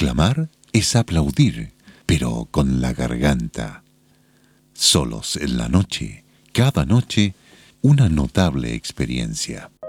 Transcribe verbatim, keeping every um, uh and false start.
Aclamar es aplaudir, pero con la garganta. Solos en la noche, cada noche, una notable experiencia.